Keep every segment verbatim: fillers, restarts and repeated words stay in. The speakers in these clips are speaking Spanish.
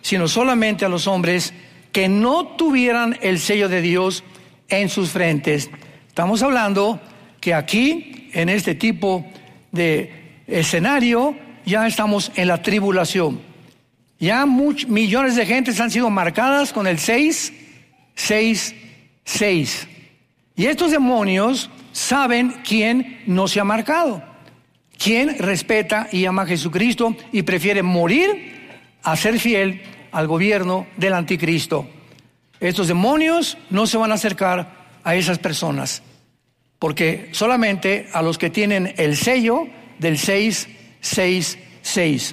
sino solamente a los hombres que no tuvieran el sello de Dios en sus frentes. Estamos hablando que aquí, en este tipo de escenario, ya estamos en la tribulación. Ya muchos millones de gentes han sido marcadas con el seis, seis, seis. Y estos demonios saben quién no se ha marcado, quién respeta y ama a Jesucristo y prefiere morir a ser fiel al gobierno del anticristo. Estos demonios no se van a acercar a esas personas, porque solamente a los que tienen el sello del seis, seis, seis.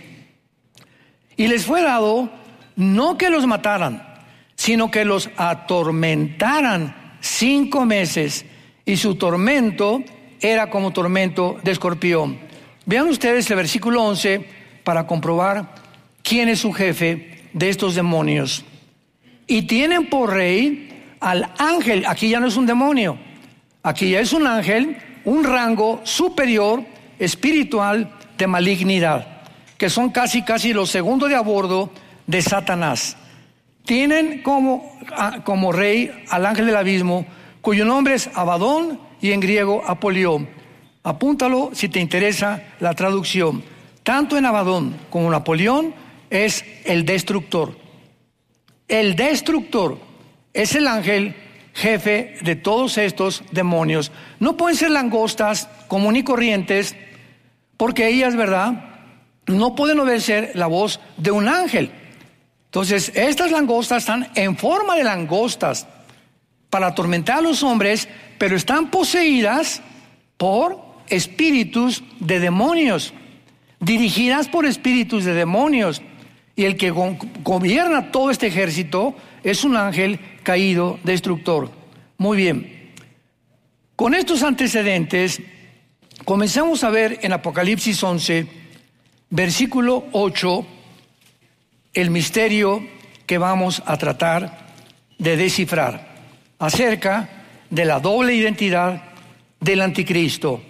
Y les fue dado no que los mataran, sino que los atormentaran cinco meses, y su tormento era como tormento de escorpión. Vean ustedes el versículo once para comprobar quién es su jefe de estos demonios. Y tienen por rey al ángel. Aquí ya no es un demonio, aquí ya es un ángel, un rango superior espiritual de malignidad, que son casi casi los segundos de a bordo de Satanás. Tienen como, como rey al ángel del abismo, cuyo nombre es Abadón y en griego Apolión. Apúntalo si te interesa la traducción. Tanto en Abadón como en Apolión es el destructor. El destructor es el ángel jefe de todos estos demonios. No pueden ser langostas común y corrientes, porque ellas, ¿verdad?, no pueden obedecer la voz de un ángel. Entonces, estas langostas están en forma de langostas para atormentar a los hombres, pero están poseídas por espíritus de demonios, dirigidas por espíritus de demonios. Y el que go- gobierna todo este ejército es un ángel caído, destructor. Muy bien. Con estos antecedentes, comenzamos a ver en Apocalipsis once, versículo ocho, el misterio que vamos a tratar de descifrar acerca de la doble identidad del anticristo.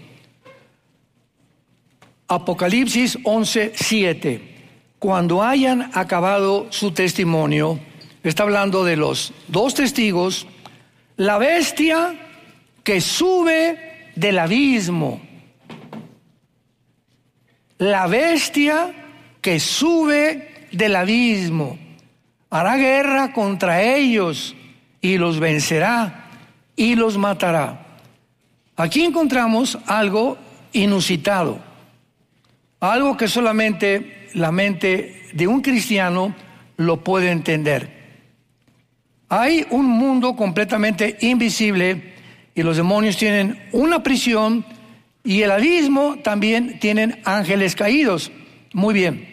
Apocalipsis once, siete. Cuando hayan acabado su testimonio, está hablando de los dos testigos, la bestia que sube del abismo, la bestia que sube del abismo, hará guerra contra ellos y los vencerá y los matará. Aquí encontramos algo inusitado, algo que solamente la mente de un cristiano lo puede entender. Hay un mundo completamente invisible y los demonios tienen una prisión, y el abismo también tienen ángeles caídos. Muy bien.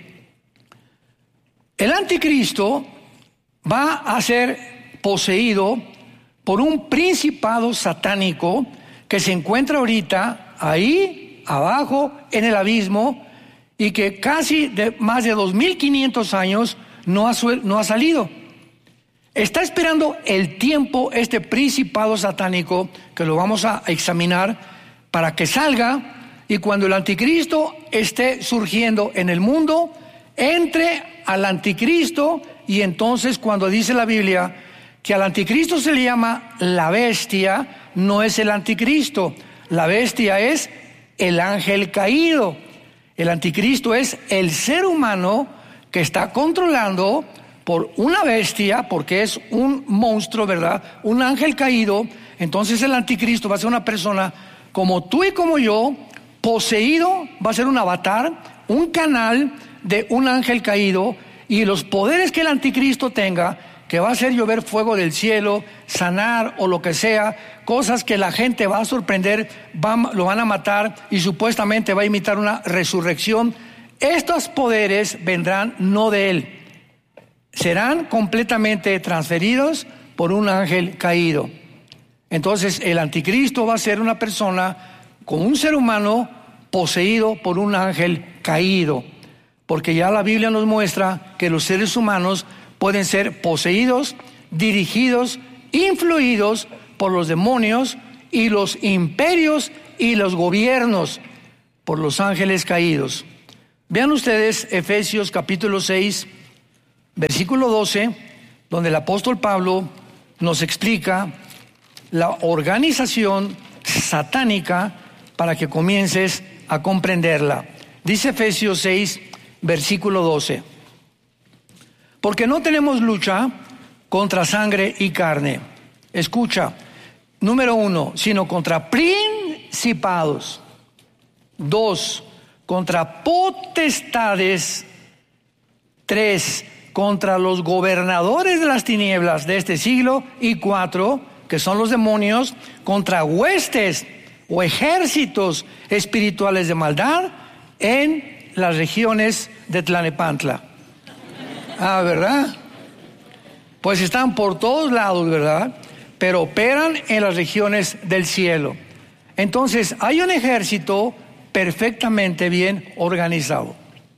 El anticristo va a ser poseído por un principado satánico que se encuentra ahorita ahí abajo en el abismo, y que casi de más de dos mil quinientos años no ha, no ha salido. Está esperando el tiempo este principado satánico, que lo vamos a examinar, para que salga, y cuando el anticristo esté surgiendo en el mundo, entre al anticristo. Y entonces, cuando dice la Biblia que al anticristo se le llama la bestia, no es el anticristo. La bestia es el ángel caído. El anticristo es el ser humano que está controlando por una bestia, porque es un monstruo, ¿verdad?, un ángel caído. Entonces el anticristo va a ser una persona como tú y como yo, poseído, va a ser un avatar, un canal de un ángel caído, y los poderes que el anticristo tenga, que va a hacer llover fuego del cielo, sanar o lo que sea, cosas que la gente va a sorprender, va, lo van a matar, y supuestamente va a imitar una resurrección. Estos poderes vendrán no de él, serán completamente transferidos por un ángel caído. Entonces el anticristo va a ser una persona como un ser humano poseído por un ángel caído, porque ya la Biblia nos muestra que los seres humanos pueden ser poseídos, dirigidos, influidos por los demonios y los imperios y los gobiernos por los ángeles caídos. Vean ustedes Efesios capítulo seis, versículo doce, donde el apóstol Pablo nos explica la organización satánica para que comiences a comprenderla. Dice Efesios seis, versículo doce. Porque no tenemos lucha contra sangre y carne. Escucha, número uno, sino contra principados. Dos, contra potestades. Tres, contra los gobernadores de las tinieblas de este siglo. Y cuatro, que son los demonios, contra huestes o ejércitos espirituales de maldad en las regiones de Tlalnepantla. Ah, ¿verdad? Pues están por todos lados, ¿verdad? Pero operan en las regiones del cielo. Entonces, hay un ejército perfectamente bien organizado.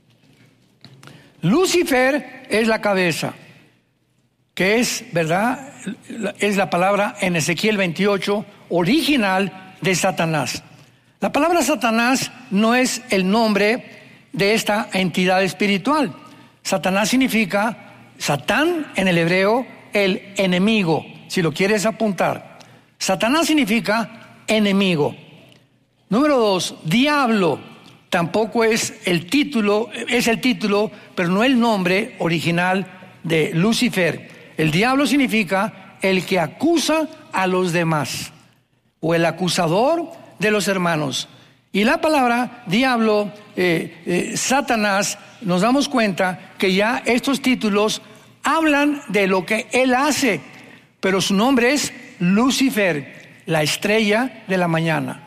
Lucifer es la cabeza, que es, ¿verdad? Es la palabra en Ezequiel veintiocho, original de Satanás. La palabra Satanás no es el nombre de esta entidad espiritual. Satanás significa, Satán en el hebreo, el enemigo, si lo quieres apuntar. Satanás significa enemigo. Número dos, diablo, tampoco es el título, es el título, pero no el nombre original de Lucifer. El diablo significa el que acusa a los demás, o el acusador de los hermanos. Y la palabra diablo, eh, eh, Satanás, nos damos cuenta que ya estos títulos hablan de lo que él hace, pero su nombre es Lucifer, la estrella de la mañana,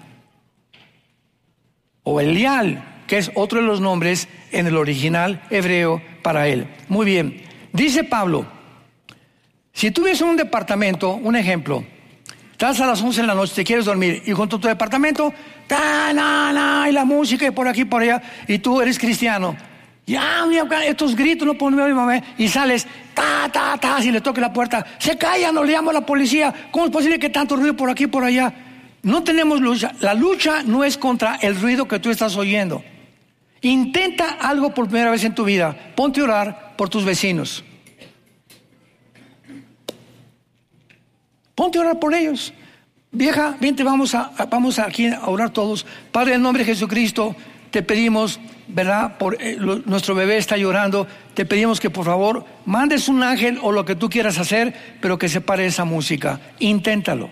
o Elial, que es otro de los nombres en el original hebreo para él. Muy bien, dice Pablo, si tú ves un departamento, un ejemplo, estás a las once de la noche, te quieres dormir, y junto a tu departamento, ta, na, na, y la música y por aquí, por allá, y tú eres cristiano, ya, estos gritos, no pongo a mi mamá, y sales, ta, ta, ta, si le toque la puerta, se callan, no le llamo a la policía, ¿cómo es posible que tanto ruido por aquí, por allá? No tenemos lucha, la lucha no es contra el ruido que tú estás oyendo. Intenta algo por primera vez en tu vida, ponte a orar por tus vecinos. Ponte a orar por ellos. Vieja, vente, vamos a, vamos aquí a orar todos. Padre, en nombre de Jesucristo, te pedimos, ¿verdad? Por, eh, lo, nuestro bebé está llorando. Te pedimos que por favor mandes un ángel o lo que tú quieras hacer, pero que se pare esa música. Inténtalo.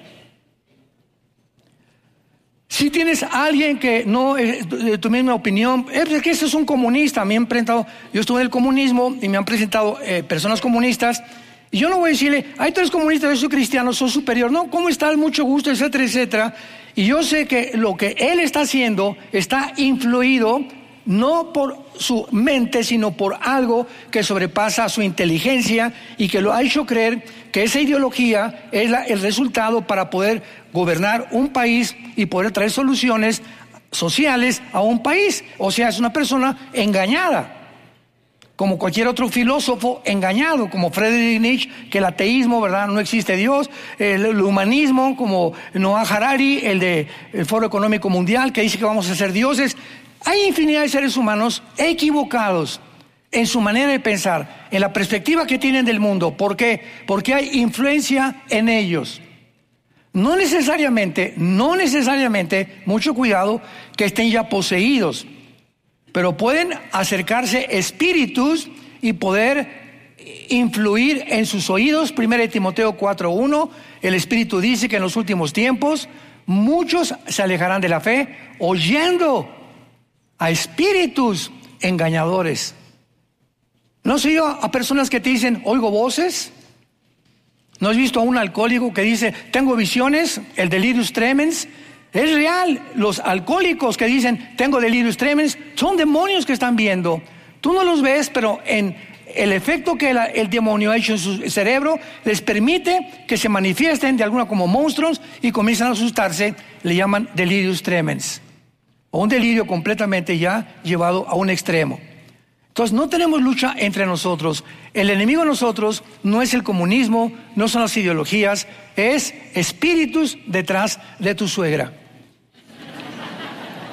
Si tienes a alguien que no es de tu misma opinión, es que ese es un comunista. Me han presentado, yo estuve en el comunismo y me han presentado eh, personas comunistas. Y yo no voy a decirle, ay, tú eres comunista, yo soy cristiano, soy superior. No, ¿cómo estás? Mucho gusto, etcétera, etcétera. Y yo sé que lo que él está haciendo está influido no por su mente, sino por algo que sobrepasa su inteligencia y que lo ha hecho creer que esa ideología es la, el resultado para poder gobernar un país y poder traer soluciones sociales a un país. O sea, es una persona engañada. Como cualquier otro filósofo engañado, como Friedrich Nietzsche, que el ateísmo, ¿verdad? No existe Dios, el, el humanismo, como Noah Harari, el de el Foro Económico Mundial, que dice que vamos a ser dioses. Hay infinidad de seres humanos equivocados en su manera de pensar, en la perspectiva que tienen del mundo. ¿Por qué? Porque hay influencia en ellos. No necesariamente, no necesariamente, mucho cuidado, que estén ya poseídos. Pero pueden acercarse espíritus y poder influir en sus oídos. Primera de Timoteo cuatro uno, el Espíritu dice que en los últimos tiempos muchos se alejarán de la fe oyendo a espíritus engañadores. ¿No has oído a personas que te dicen, oigo voces? ¿No has visto a un alcohólico que dice, tengo visiones, el delirius tremens? Es real. Los alcohólicos que dicen, tengo delirios tremens, son demonios que están viendo. Tú no los ves, pero en el efecto que el, el demonio ha hecho en su cerebro les permite que se manifiesten de alguna como monstruos y comienzan a asustarse. Le llaman delirios tremens. O un delirio completamente ya llevado a un extremo. Entonces no tenemos lucha entre nosotros. El enemigo de nosotros no es el comunismo, no son las ideologías, es espíritus detrás de tu suegra,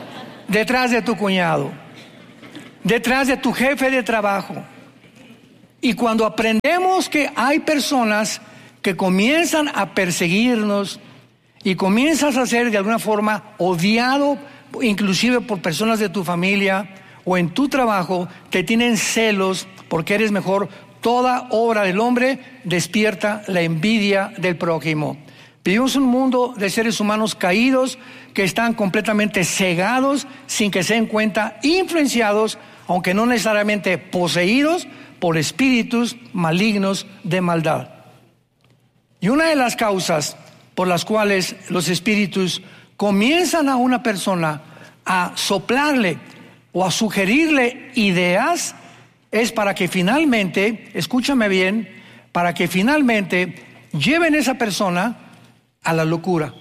detrás de tu cuñado, detrás de tu jefe de trabajo, Y cuando aprendemos que hay personas que comienzan a perseguirnos y comienzas a ser de alguna forma odiado, inclusive por personas de tu familia o en tu trabajo, te tienen celos porque eres mejor, toda obra del hombre despierta la envidia del prójimo. Vivimos un mundo de seres humanos caídos que están completamente cegados sin que se den cuenta, influenciados, aunque no necesariamente poseídos, por espíritus malignos de maldad. Y una de las causas por las cuales los espíritus comienzan a una persona a soplarle o a sugerirle ideas es para que finalmente, escúchame bien, para que finalmente lleven a esa persona a la locura.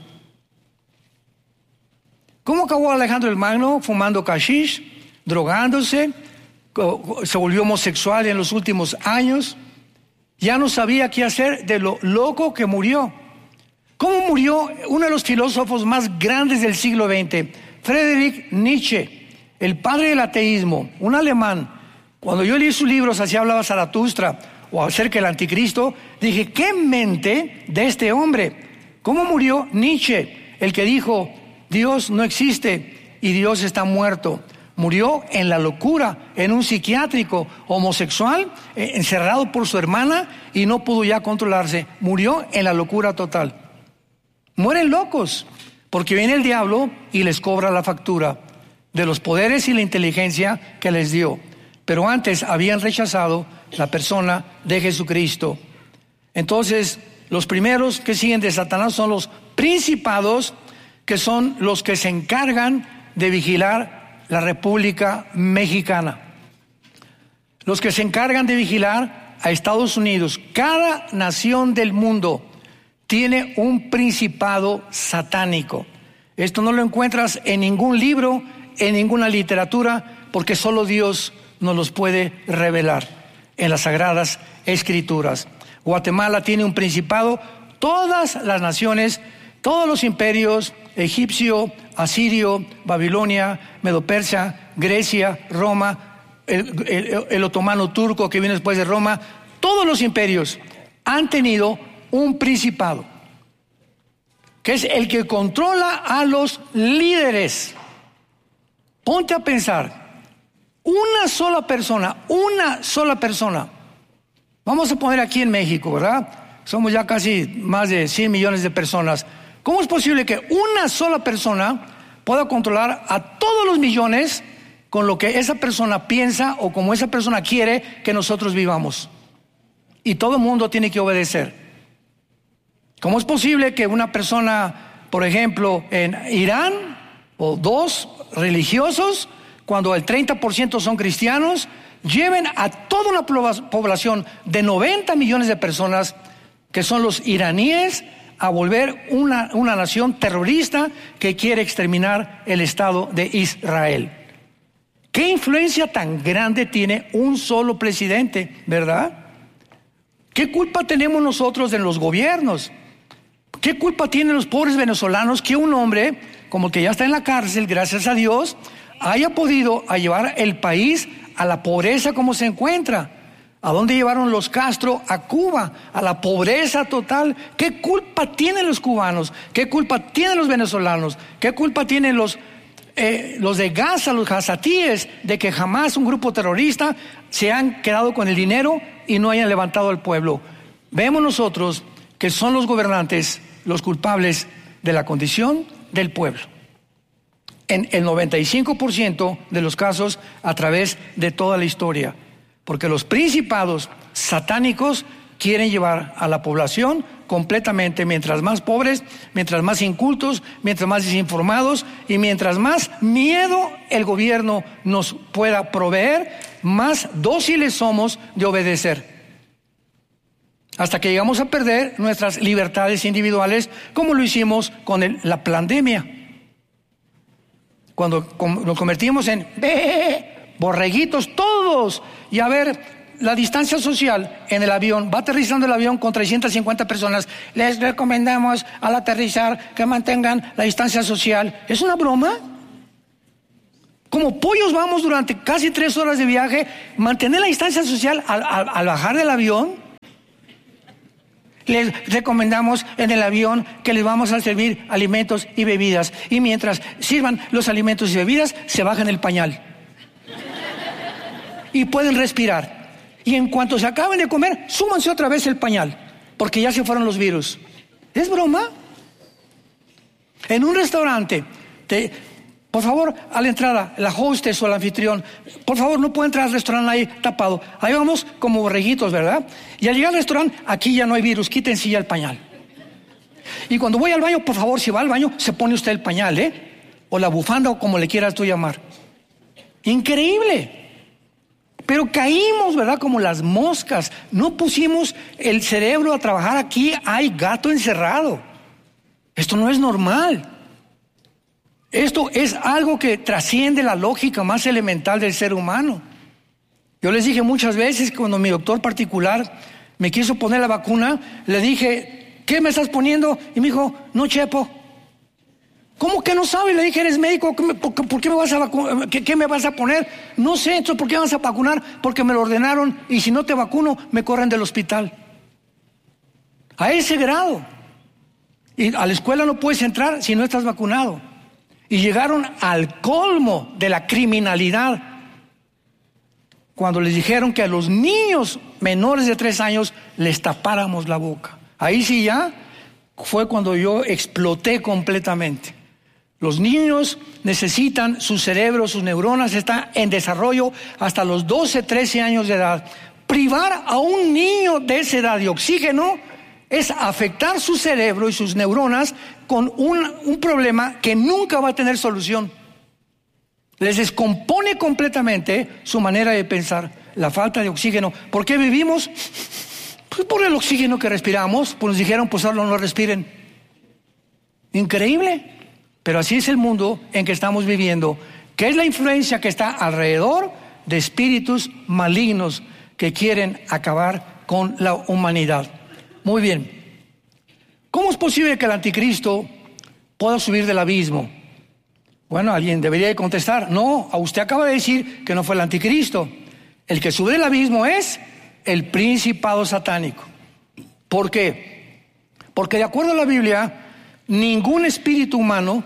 ¿Cómo acabó Alejandro el Magno? Fumando hashish, drogándose, se volvió homosexual en los últimos años, ya no sabía qué hacer de lo loco que murió. ¿Cómo murió uno de los filósofos más grandes del siglo veinte? Friedrich Nietzsche, el padre del ateísmo, un alemán. Cuando yo leí sus libros, así hablaba Zaratustra o acerca del anticristo, dije, ¿qué mente de este hombre? ¿Cómo murió Nietzsche, el que dijo, Dios no existe y Dios está muerto? Murió en la locura, en un psiquiátrico, homosexual, eh, encerrado por su hermana y no pudo ya controlarse. Murió en la locura total. Mueren locos, porque viene el diablo y les cobra la factura de los poderes y la inteligencia que les dio. Pero antes habían rechazado la persona de Jesucristo. Entonces, los primeros que siguen de Satanás son los principados, que son los que se encargan de vigilar la República Mexicana. Los que se encargan de vigilar a Estados Unidos. Cada nación del mundo tiene un principado satánico. Esto no lo encuentras en ningún libro, en ninguna literatura, porque solo Dios nos los puede revelar en las Sagradas Escrituras. Guatemala tiene un principado, todas las naciones, todos los imperios, egipcio, asirio, Babilonia, Medo-Persia, Grecia, Roma, el, el, el otomano turco que viene después de Roma, todos los imperios han tenido un principado, que es el que controla a los líderes. Ponte a pensar, una sola persona, una sola persona, vamos a poner aquí en México, ¿verdad? Somos ya casi más de cien millones de personas. ¿Cómo es posible que una sola persona pueda controlar a todos los millones con lo que esa persona piensa o como esa persona quiere que nosotros vivamos? Y todo el mundo tiene que obedecer. ¿Cómo es posible que una persona, por ejemplo, en Irán, o dos religiosos, cuando el treinta por ciento son cristianos, lleven a toda una población de noventa millones de personas, que son los iraníes, a volver una, una nación terrorista que quiere exterminar el Estado de Israel? ¿Qué influencia tan grande tiene un solo presidente, verdad? ¿Qué culpa tenemos nosotros en los gobiernos? ¿Qué culpa tienen los pobres venezolanos que un hombre, como el que ya está en la cárcel, gracias a Dios, haya podido a llevar el país a la pobreza como se encuentra? ¿A dónde llevaron los Castro? A Cuba, a la pobreza total. ¿Qué culpa tienen los cubanos? ¿Qué culpa tienen los venezolanos? ¿Qué culpa tienen los, eh, los de Gaza, los gazatíes, de que jamás un grupo terrorista se han quedado con el dinero y no hayan levantado al pueblo? Vemos nosotros que son los gobernantes los culpables de la condición del pueblo. En el noventa y cinco por ciento de los casos a través de toda la historia. Porque los principados satánicos quieren llevar a la población completamente, mientras más pobres, mientras más incultos, mientras más desinformados y mientras más miedo el gobierno nos pueda proveer, más dóciles somos de obedecer. Hasta que llegamos a perder nuestras libertades individuales, como lo hicimos con el, la pandemia. Cuando nos convertimos en borreguitos todos, y a ver, la distancia social en el avión, va aterrizando el avión con trescientas cincuenta personas, les recomendamos al aterrizar que mantengan la distancia social. ¿Es una broma? Como pollos vamos durante casi tres horas de viaje, mantener la distancia social al, al, al bajar del avión. Les recomendamos en el avión que les vamos a servir alimentos y bebidas. Y mientras sirvan los alimentos y bebidas, se bajan el pañal. Y pueden respirar. Y en cuanto se acaben de comer, súmanse otra vez el pañal, porque ya se fueron los virus. ¿Es broma? En un restaurante, te, por favor, a la entrada, la hostess o el anfitrión, por favor, no puede entrar al restaurante ahí tapado. Ahí vamos como borreguitos, ¿verdad? Y al llegar al restaurante, aquí ya no hay virus, quítense ya el pañal. Y cuando voy al baño, por favor, si va al baño, se pone usted el pañal, ¿eh? O la bufanda, o como le quieras tú llamar. Increíble. Pero caímos, ¿verdad? Como las moscas. No pusimos el cerebro a trabajar. Aquí hay gato encerrado. Esto no es normal. Esto es algo que trasciende la lógica más elemental del ser humano. Yo les dije muchas veces que cuando mi doctor particular me quiso poner la vacuna, le dije, ¿qué me estás poniendo? Y me dijo, no, chepo. ¿Cómo que no sabe? Le dije, ¿eres médico? ¿Por, por, por qué me vas a vacunar? ¿Qué, ¿Qué me vas a poner? No sé, entonces, ¿por qué me vas a vacunar? Porque me lo ordenaron y si no te vacuno, me corren del hospital. A ese grado. Y a la escuela no puedes entrar si no estás vacunado. Y llegaron al colmo de la criminalidad cuando les dijeron que a los niños menores de tres años les tapáramos la boca. Ahí sí ya fue cuando yo exploté completamente. Los niños necesitan su cerebro, sus neuronas están en desarrollo hasta los doce, trece años de edad. Privar a un niño de esa edad de oxígeno es afectar su cerebro y sus neuronas con un, un problema que nunca va a tener solución. Les descompone completamente su manera de pensar, la falta de oxígeno. ¿Por qué vivimos? Pues por el oxígeno que respiramos. Pues nos dijeron, pues ahora no lo respiren. Increíble. Pero así es el mundo en que estamos viviendo. ¿Qué es la influencia que está alrededor de espíritus malignos que quieren acabar con la humanidad? Muy bien. ¿Cómo es posible que el anticristo pueda subir del abismo? Bueno, alguien debería de contestar, no, a usted acaba de decir que no fue el anticristo. El que sube del abismo es el principado satánico. ¿Por qué? Porque de acuerdo a la Biblia, ningún espíritu humano,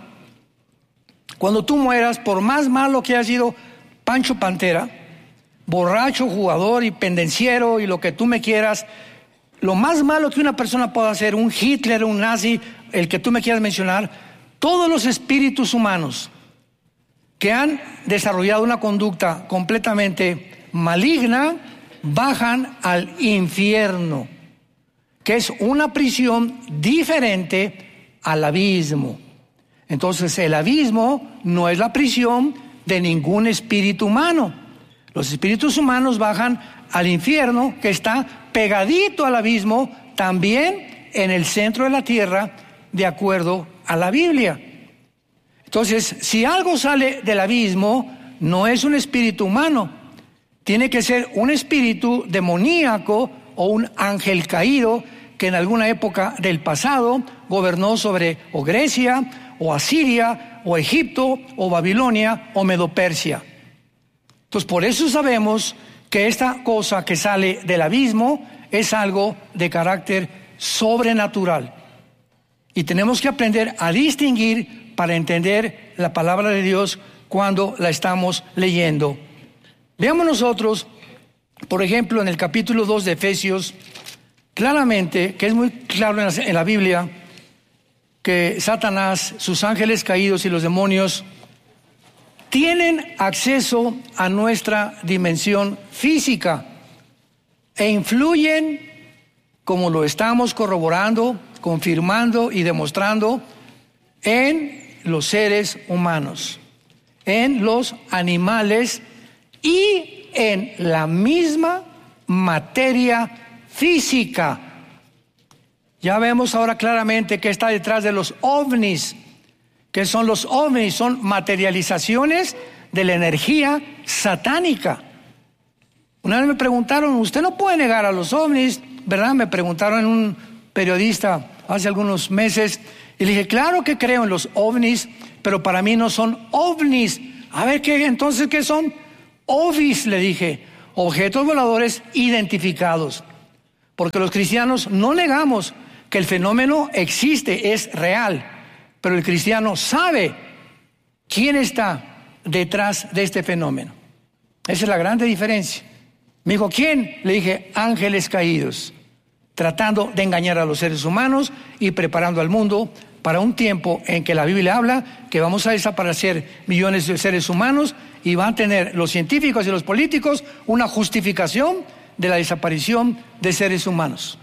cuando tú mueras, por más malo que haya sido Pancho Pantera, borracho, jugador y pendenciero y lo que tú me quieras, lo más malo que una persona pueda hacer, un Hitler, un nazi, el que tú me quieras mencionar, todos los espíritus humanos que han desarrollado una conducta completamente maligna, bajan al infierno, que es una prisión diferente al abismo. Entonces el abismo no es la prisión de ningún espíritu humano. Los espíritus humanos bajan al infierno, que está pegadito al abismo, también en el centro de la tierra, de acuerdo a la Biblia. Entonces, si algo sale del abismo, no es un espíritu humano, tiene que ser un espíritu demoníaco o un ángel caído que en alguna época del pasado gobernó sobre o Grecia, o Asiria, o Egipto, o Babilonia, o Medopersia. Entonces, por eso sabemos que esta cosa que sale del abismo es algo de carácter sobrenatural. Y tenemos que aprender a distinguir para entender la palabra de Dios cuando la estamos leyendo. Veamos nosotros, por ejemplo, en el capítulo dos de Efesios, claramente, que es muy claro en la, en la Biblia, que Satanás, sus ángeles caídos y los demonios tienen acceso a nuestra dimensión física e influyen, como lo estamos corroborando, confirmando y demostrando, en los seres humanos, en los animales y en la misma materia física. Ya vemos ahora claramente que está detrás de los ovnis. ¿Qué son los ovnis? Son materializaciones de la energía satánica. Una vez me preguntaron, usted no puede negar a los ovnis, ¿verdad? Me preguntaron un periodista hace algunos meses y le dije, claro que creo en los ovnis, pero para mí no son ovnis. A ver, ¿qué entonces qué son? O V Is, le dije, objetos voladores identificados. Porque los cristianos no negamos que el fenómeno existe, es real, pero el cristiano sabe quién está detrás de este fenómeno. Esa es la grande diferencia. Me dijo, ¿quién? Le dije, ángeles caídos, tratando de engañar a los seres humanos y preparando al mundo para un tiempo en que la Biblia habla que vamos a desaparecer millones de seres humanos y van a tener los científicos y los políticos una justificación de la desaparición de seres humanos.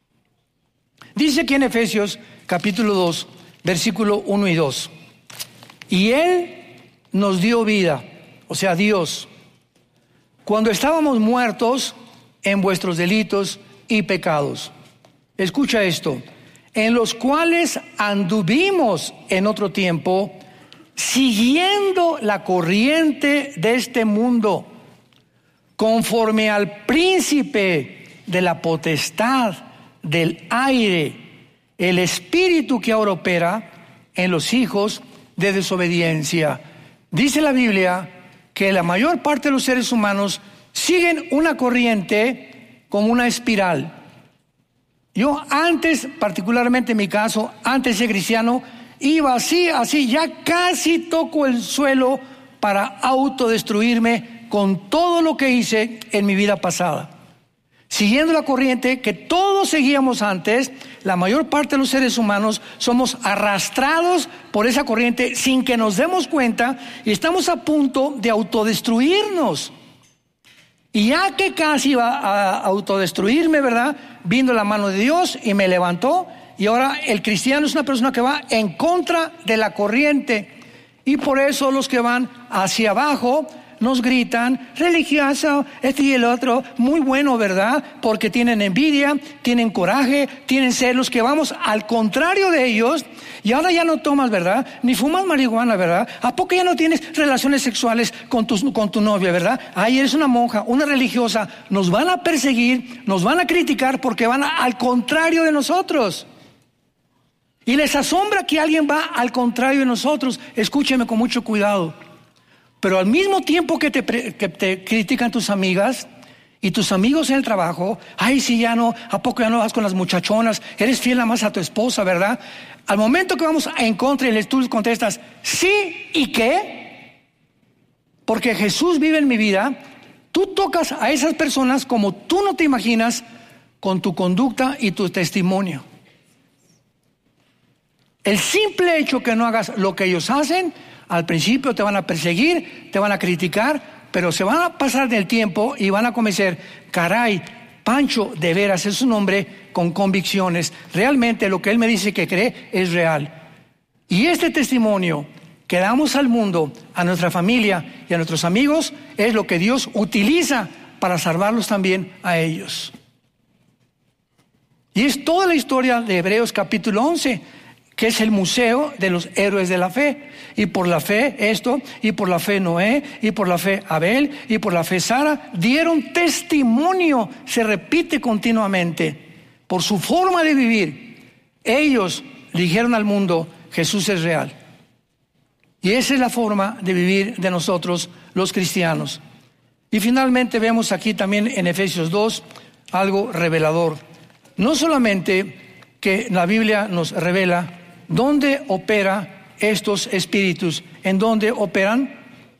Dice aquí en Efesios capítulo dos, versículo uno y dos. Y Él nos dio vida, o sea, Dios, cuando estábamos muertos en vuestros delitos y pecados. Escucha esto. En los cuales anduvimos en otro tiempo, siguiendo la corriente de este mundo, conforme al príncipe de la potestad del aire, el espíritu que ahora opera en los hijos de desobediencia. Dice la Biblia que la mayor parte de los seres humanos siguen una corriente como una espiral. Yo antes, particularmente en mi caso, antes de ser cristiano, iba así, así, ya casi toco el suelo para autodestruirme con todo lo que hice en mi vida pasada. Siguiendo la corriente que todos seguíamos antes, la mayor parte de los seres humanos somos arrastrados por esa corriente sin que nos demos cuenta y estamos a punto de autodestruirnos. Y ya que casi iba a autodestruirme, ¿verdad? Vino la mano de Dios y me levantó. Y ahora el cristiano es una persona que va en contra de la corriente. Y por eso los que van hacia abajo nos gritan, religioso, este y el otro, muy bueno, ¿verdad? Porque tienen envidia, tienen coraje, tienen celos, que vamos al contrario de ellos. Y ahora ya no tomas, ¿verdad? Ni fumas marihuana, ¿verdad? ¿A poco ya no tienes relaciones sexuales con tu, con tu novia, ¿verdad? Ay, eres una monja, una religiosa. Nos van a perseguir, nos van a criticar porque van a, al contrario de nosotros. Y les asombra que alguien va al contrario de nosotros. Escúcheme con mucho cuidado. Pero al mismo tiempo que te, que te critican tus amigas y tus amigos en el trabajo, ay, si ya no, ¿a poco ya no vas con las muchachonas? Eres fiel nada más a tu esposa, ¿verdad? Al momento que vamos en contra y tú contestas, sí, ¿y qué? Porque Jesús vive en mi vida, tú tocas a esas personas como tú no te imaginas con tu conducta y tu testimonio. El simple hecho que no hagas lo que ellos hacen, al principio te van a perseguir, te van a criticar, pero se van a pasar del tiempo y van a convencer, caray, Pancho de veras es un hombre con convicciones, realmente lo que él me dice que cree es real. Y este testimonio que damos al mundo, a nuestra familia y a nuestros amigos, es lo que Dios utiliza para salvarlos también a ellos. Y es toda la historia de Hebreos capítulo once, que es el museo de los héroes de la fe. Y por la fe esto, y por la fe Noé, y por la fe Abel, y por la fe Sara, dieron testimonio, se repite continuamente, por su forma de vivir. Ellos dijeron al mundo, Jesús es real. Y esa es la forma de vivir de nosotros los cristianos. Y finalmente vemos aquí también en Efesios dos algo revelador. No solamente que la Biblia nos revela dónde opera estos espíritus, en dónde operan.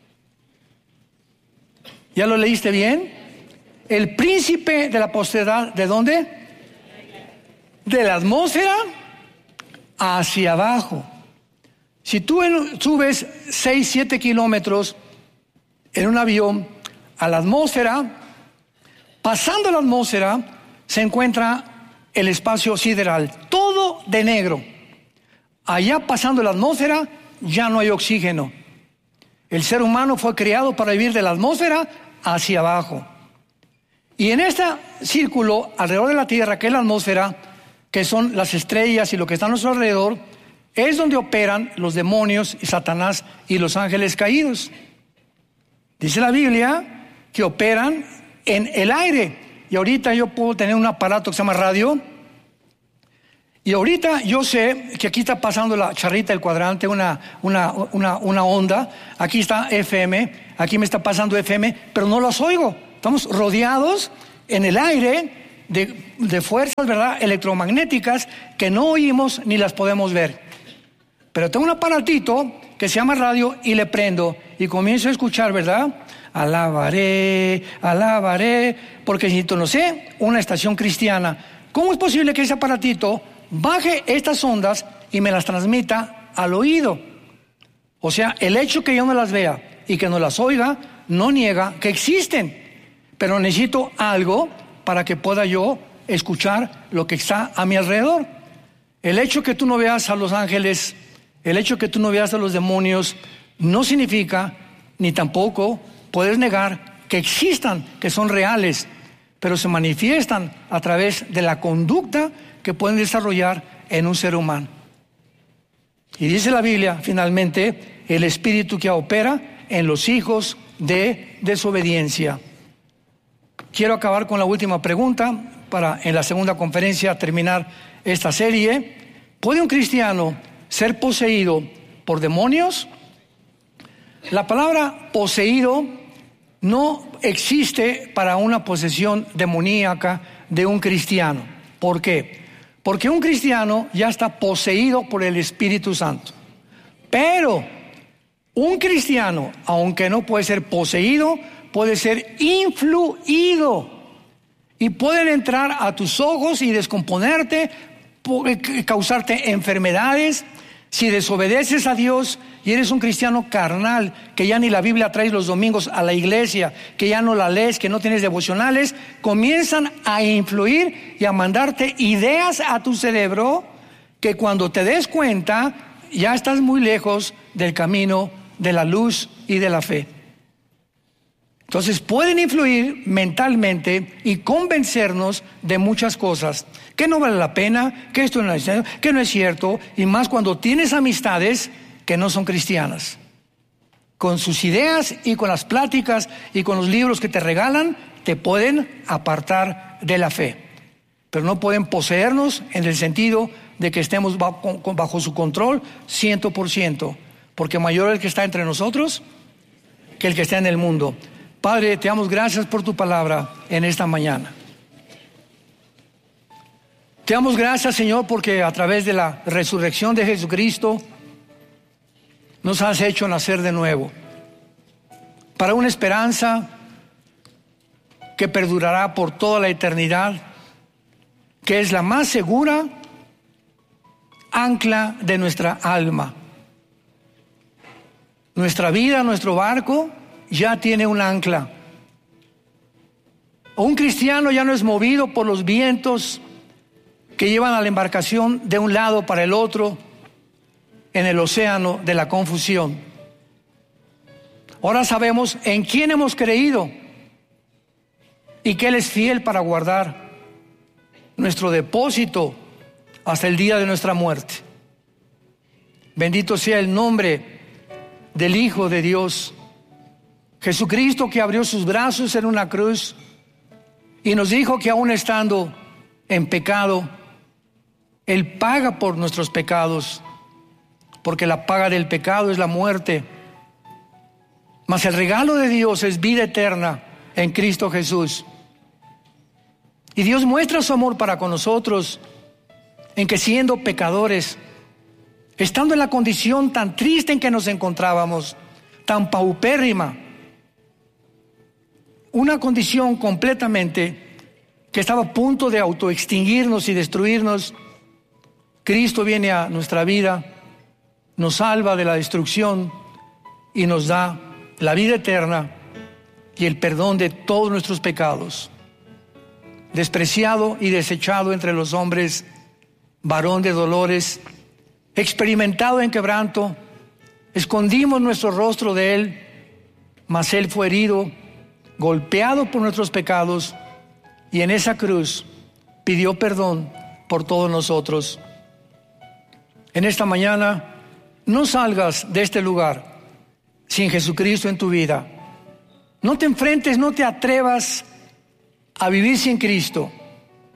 ¿Ya lo leíste bien? El príncipe de la potestad, ¿de dónde? De la atmósfera hacia abajo. Si tú subes seis, siete kilómetros en un avión a la atmósfera, pasando la atmósfera se encuentra el espacio sideral, todo de negro. Allá pasando la atmósfera ya no hay oxígeno. El ser humano fue creado para vivir de la atmósfera hacia abajo. Y en este círculo alrededor de la Tierra, que es la atmósfera, que son las estrellas y lo que está a nuestro alrededor, es donde operan los demonios y Satanás y los ángeles caídos. Dice la Biblia que operan en el aire. Y ahorita yo puedo tener un aparato que se llama radio, Y ahorita yo sé que aquí está pasando la charrita del cuadrante, una, una, una, una onda. Aquí está F M, aquí me está pasando F M, pero no las oigo. Estamos rodeados en el aire de, de fuerzas, ¿verdad?, electromagnéticas que no oímos ni las podemos ver. Pero tengo un aparatito que se llama radio y le prendo y comienzo a escuchar, ¿verdad? Alabaré, alabaré, porque necesito, no sé, una estación cristiana. ¿Cómo es posible que ese aparatito baje estas ondas y me las transmita al oído? O sea, el hecho que yo no las vea y que no las oiga no niega que existen, pero necesito algo para que pueda yo escuchar lo que está a mi alrededor. El hecho que tú no veas a los ángeles, el hecho que tú no veas a los demonios, no significa, ni tampoco puedes negar que existan, que son reales, pero se manifiestan a través de la conducta que pueden desarrollar en un ser humano. Y dice la Biblia, finalmente, el espíritu que opera en los hijos de desobediencia. Quiero acabar con la última pregunta para en la segunda conferencia terminar esta serie. ¿Puede un cristiano ser poseído por demonios? La palabra poseído no existe para una posesión demoníaca de un cristiano. ¿Por qué? Porque un cristiano ya está poseído por el Espíritu Santo. Pero un cristiano, aunque no puede ser poseído, puede ser influido. Y pueden entrar a tus ojos y descomponerte, causarte enfermedades. Si desobedeces a Dios y eres un cristiano carnal, que ya ni la Biblia traes los domingos a la iglesia, que ya no la lees, que no tienes devocionales, comienzan a influir y a mandarte ideas a tu cerebro que cuando te des cuenta ya estás muy lejos del camino de la luz y de la fe. Entonces pueden influir mentalmente y convencernos de muchas cosas, que no vale la pena, que esto no es, que no es cierto, y más cuando tienes amistades que no son cristianas. Con sus ideas y con las pláticas y con los libros que te regalan, te pueden apartar de la fe. Pero no pueden poseernos en el sentido de que estemos bajo, bajo su control ciento por ciento, porque mayor es el que está entre nosotros que el que está en el mundo. Padre, te damos gracias por tu palabra en esta mañana. Te damos gracias, Señor, porque a través de la resurrección de Jesucristo nos has hecho nacer de nuevo para una esperanza que perdurará por toda la eternidad, que es la más segura ancla de nuestra alma. Nuestra vida, nuestro barco ya tiene un ancla. Un cristiano ya no es movido por los vientos que llevan a la embarcación de un lado para el otro en el océano de la confusión. Ahora sabemos en quién hemos creído y que Él es fiel para guardar nuestro depósito hasta el día de nuestra muerte. Bendito sea el nombre del Hijo de Dios, Jesucristo, que abrió sus brazos en una cruz y nos dijo que aún estando en pecado, Él paga por nuestros pecados, porque la paga del pecado es la muerte. Mas el regalo de Dios es vida eterna en Cristo Jesús. Y Dios muestra su amor para con nosotros en que, siendo pecadores, estando en la condición tan triste en que nos encontrábamos, tan paupérrima, una condición completamente que estaba a punto de autoextinguirnos y destruirnos, Cristo viene a nuestra vida, nos salva de la destrucción y nos da la vida eterna y el perdón de todos nuestros pecados. Despreciado y desechado entre los hombres, varón de dolores, experimentado en quebranto, escondimos nuestro rostro de Él, mas Él fue herido, golpeado por nuestros pecados, y en esa cruz pidió perdón por todos nosotros. En esta mañana, no salgas de este lugar sin Jesucristo en tu vida. No te enfrentes, no te atrevas a vivir sin Cristo.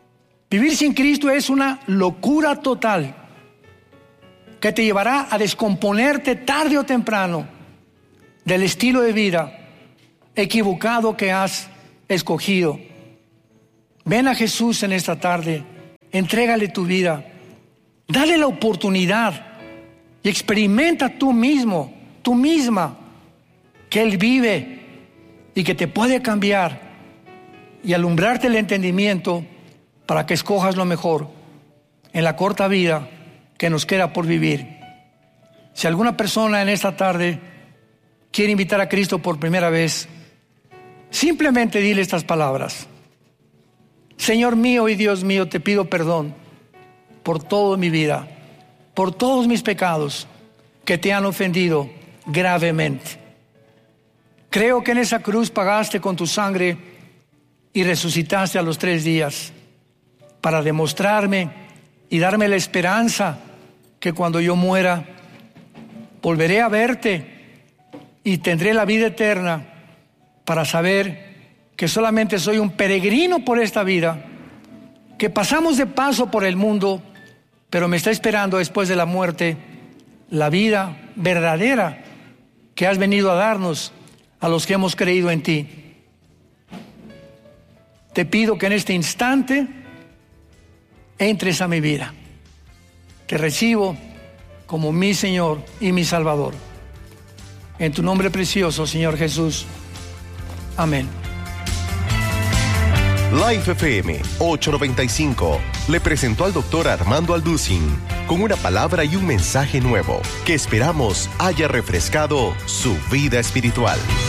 Vivir sin Cristo es una locura total que te llevará a descomponerte tarde o temprano del estilo de vida equivocado que has escogido. Ven a Jesús en esta tarde, entrégale tu vida, dale la oportunidad y experimenta tú mismo, tú misma, que Él vive y que te puede cambiar y alumbrarte el entendimiento para que escojas lo mejor en la corta vida que nos queda por vivir. Si alguna persona en esta tarde quiere invitar a Cristo por primera vez, simplemente dile estas palabras: Señor mío y Dios mío, te pido perdón por toda mi vida, por todos mis pecados que te han ofendido gravemente. Creo que en esa cruz pagaste con tu sangre y resucitaste a los tres días para demostrarme y darme la esperanza que cuando yo muera volveré a verte y tendré la vida eterna, para saber que solamente soy un peregrino por esta vida, que pasamos de paso por el mundo, pero me está esperando después de la muerte la vida verdadera que has venido a darnos a los que hemos creído en ti. Te pido que en este instante entres a mi vida. Te recibo como mi Señor y mi Salvador. En tu nombre precioso, Señor Jesús. Amén. Life F M ochocientos noventa y cinco le presentó al doctor Armando Alducin con una palabra y un mensaje nuevo que esperamos haya refrescado su vida espiritual.